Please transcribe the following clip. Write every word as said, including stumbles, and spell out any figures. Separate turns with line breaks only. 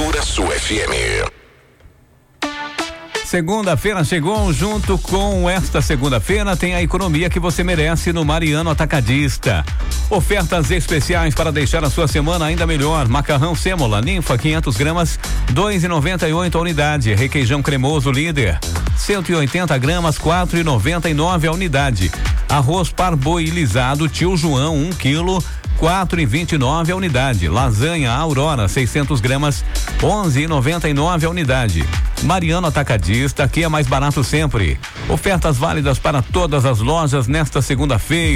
Cultura Sul F M.
Segunda-feira chegou, junto com esta segunda-feira tem a economia que você merece no Mariano Atacadista. Ofertas especiais para deixar a sua semana ainda melhor. Macarrão sêmola, ninfa, quinhentos gramas, dois e noventa e oito a unidade. Requeijão cremoso líder, cento e oitenta gramas, quatro e noventa e nove a unidade. Arroz parboilizado Tio João, um quilo, quatro e vinte e nove a unidade. Lasanha Aurora, seiscentos gramas, onze e noventa e nove a unidade. Mariano Atacadista, aqui é mais barato sempre. Ofertas válidas para todas as lojas nesta segunda-feira.